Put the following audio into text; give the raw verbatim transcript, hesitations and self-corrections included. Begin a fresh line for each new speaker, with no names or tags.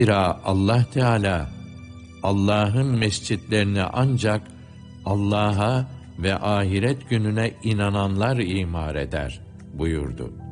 Zira Allah Teala Allah'ın mescitlerini ancak Allah'a ve ahiret gününe inananlar imar eder buyurdu.